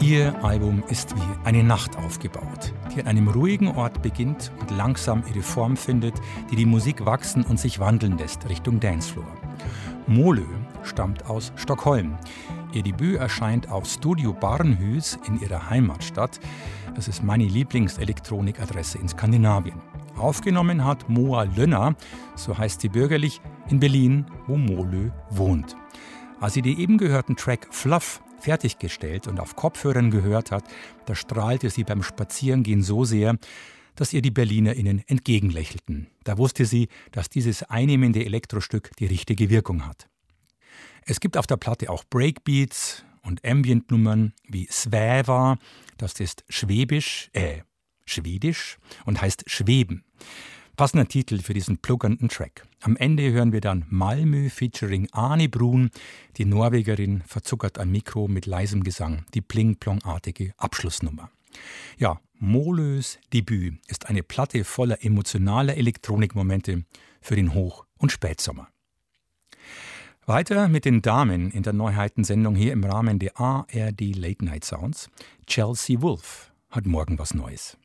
Ihr Album ist wie eine Nacht aufgebaut, die an einem ruhigen Ort beginnt und langsam ihre Form findet, die Musik wachsen und sich wandeln lässt Richtung Dancefloor. Molö stammt aus Stockholm. Ihr Debüt erscheint auf Studio Barnhus in ihrer Heimatstadt. Das ist meine Lieblingselektronikadresse in Skandinavien. Aufgenommen hat Moa Lönner, so heißt sie bürgerlich, in Berlin, wo Molö wohnt. Als sie die eben gehörten Track Fluff fertiggestellt und auf Kopfhörern gehört hat, da strahlte sie beim Spazierengehen so sehr, dass ihr die BerlinerInnen entgegenlächelten. Da wusste sie, dass dieses einnehmende Elektrostück die richtige Wirkung hat. Es gibt auf der Platte auch Breakbeats und Ambient-Nummern wie Sväva, das ist Schwedisch und heißt Schweben. Passender Titel für diesen pluggernden Track. Am Ende hören wir dann Malmö featuring Arne Brun. Die Norwegerin verzuckert am Mikro mit leisem Gesang die Pling-Plong-artige Abschlussnummer. Ja, Molös Debüt ist eine Platte voller emotionaler Elektronikmomente für den Hoch- und Spätsommer. Weiter mit den Damen in der Neuheitensendung hier im Rahmen der ARD Late Night Sounds. Chelsea Wolfe hat morgen was Neues.